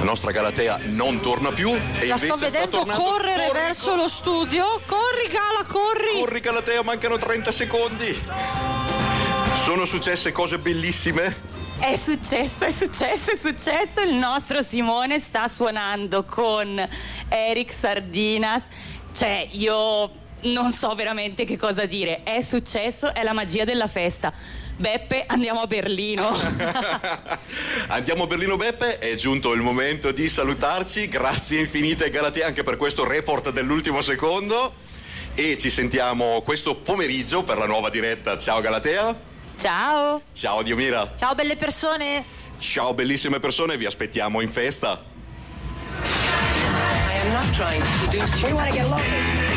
La nostra Galatea non torna più e La invece sto vedendo sta tornando. correre verso lo studio. Corri Gala, corri! Corri Galatea, mancano 30 secondi. Sono successe cose bellissime. È successo. Il nostro Simone sta suonando con Eric Sardinas. Cioè, io non so veramente che cosa dire. È successo, è la magia della festa. Beppe, andiamo a Berlino. Andiamo a Berlino, Beppe, è giunto il momento di salutarci. Grazie infinite Galatea anche per questo report dell'ultimo secondo. E ci sentiamo questo pomeriggio per la nuova diretta. Ciao Galatea. Ciao. Ciao Diomira. Ciao belle persone. Ciao bellissime persone, vi aspettiamo in festa. I am not trying to seduce you. We want to get local.